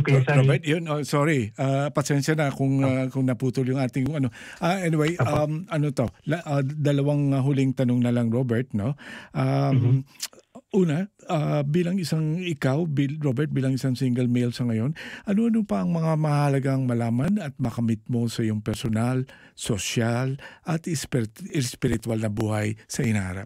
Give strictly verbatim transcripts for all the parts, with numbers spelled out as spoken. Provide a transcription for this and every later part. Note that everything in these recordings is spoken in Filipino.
Kuya Ro- Sunny. Robert, yun, oh, sorry. Ah, pasensya na kung ah, kung naputol yung ating ano. Ah, anyway, Apo. um ano to? La, ah, dalawang ah, huling tanong na lang, Robert, no? Mhm. Um una, ah, bilang isang ikaw, Bill, Robert, bilang isang single male sa ngayon, ano-ano pa ang mga mahalagang malaman at makamit mo sa iyong personal, sosyal at espirit- espiritual na buhay sa hinaharap?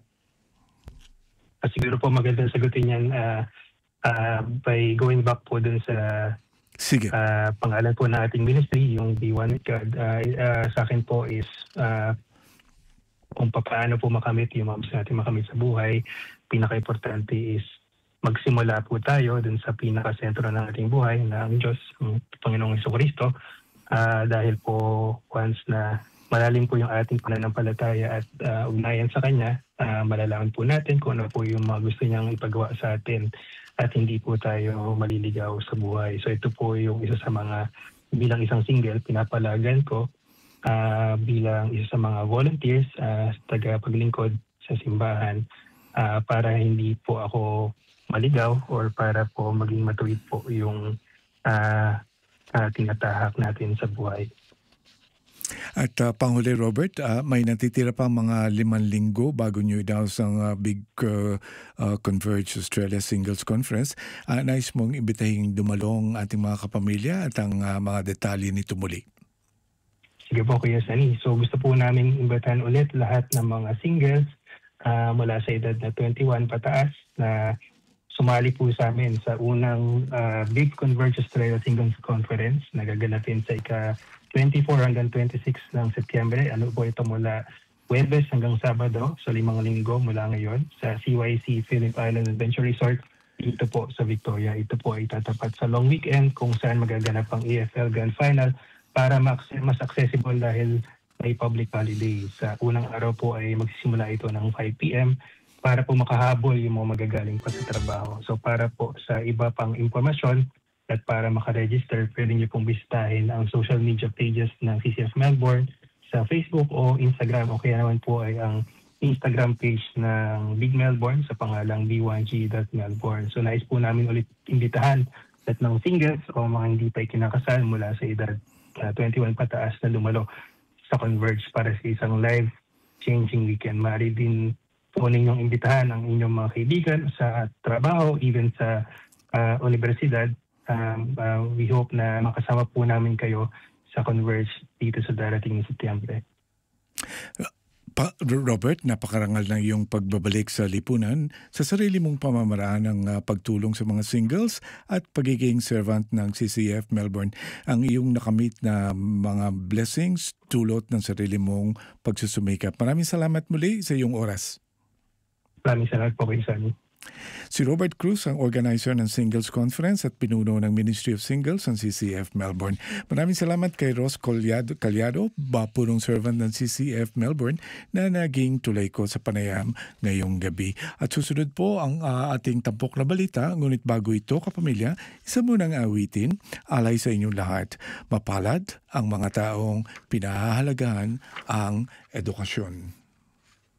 Ah, siguro po magandang sagutin yan ah, ah, by going back po dun sa Sige. ah, pangalan po ng ating ministry, yung Be One with God. Ah, ah, sa akin po is ah, kung paano po makamit yung mga gusto natin makamit sa buhay. Pinaka-importante is magsimula po tayo dun sa pinaka-sentro ng ating buhay na ang Diyos, ang Panginoong Jesucristo. Ah, dahil po once na malalim po yung ating pananampalataya at ah, ugnayan sa Kanya, ah, malalaman po natin kung ano po yung mga gusto niyang ipagawa sa atin at hindi po tayo maliligaw sa buhay. So ito po yung isa sa mga, bilang isang single, pinapalagan ko ah, bilang isa sa mga volunteers, uh, taga-paglingkod sa simbahan ah, para hindi po ako maligaw or para po maging matuwid po yung ah, ah, tinatahak natin sa buhay. At ah, panghuli, Robert, ah, may natitira pa mga limang linggo bago nyo daw sa ah, Big ah, ah, Converge Australia Singles Conference. Ah, nais mong imbitahing dumalong ating mga kapamilya at ang ah, mga detalye nito muli. Sige po, Kuya Sunny. So gusto po namin imbitahan ulit lahat ng mga singles ah, mula sa edad na twenty-one pataas na sumali po sa amin sa unang ah, Big Converge Australia Singles Conference na gaganapin sa ika twenty-four hanggang twenty-six ng Setyembre. Ano po ito mula Huwebes hanggang Sabado, so limang linggo mula ngayon sa C Y C Phillip Island Adventure Resort dito po sa Victoria. Ito po ay tatapat sa long weekend kung saan magaganap ang E F L Grand Final para mas accessible dahil may public holiday. Sa unang araw po ay magsisimula ito ng five p.m. para po makahabol yung mga magagaling pa sa trabaho. So para po sa iba pang impormasyon at para makaregister, pwede niyo pong bisitahin ang social media pages ng C C F Melbourne sa Facebook o Instagram, o kaya naman po ay ang Instagram page ng Big Melbourne sa pangalang b one g dot melbourne. So nais po namin ulit imbitahan at ng singles o mga hindi pa ikinakasal mula sa edad uh, twenty-one pataas na lumalo sa Converge para sa isang life-changing weekend. Maaari din po ninyong imbitahan ang inyong mga kaibigan sa trabaho, even sa uh, universidad. Um, uh, we hope na makasama po namin kayo sa Converge dito sa darating na Setyembre. Pa, Robert, napakarangal na iyong pagbabalik sa lipunan sa sarili mong pamamaraan ng uh, pagtulong sa mga singles at pagiging servant ng C C F Melbourne. Ang iyong nakamit na mga blessings, tulot ng sarili mong pagsusumikap. Maraming salamat muli sa iyong oras. Maraming salamat po kayo, Sunny. Si Robert Cruz ang organizer ng Singles Conference at pinuno ng Ministry of Singles ng C C F Melbourne. Maraming salamat kay Ross Calyado, Calyado punong servant ng C C F Melbourne na naging tulay ko sa panayam ngayong gabi. At susunod po ang uh, ating tampok na balita, ngunit bago ito, kapamilya, isa munang awitin, alay sa inyong lahat. Mapalad ang mga taong pinahahalagahan ang edukasyon.